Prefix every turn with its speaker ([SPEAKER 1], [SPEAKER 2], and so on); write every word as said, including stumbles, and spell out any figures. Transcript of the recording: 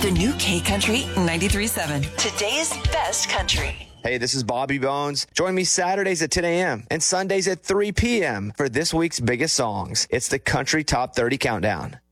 [SPEAKER 1] The new K Country ninety-three point seven. Today's best country.
[SPEAKER 2] Hey, this is Bobby Bones. Join me Saturdays at ten a.m. and Sundays at three p.m. for this week's biggest songs. It's the Country Top thirty Countdown.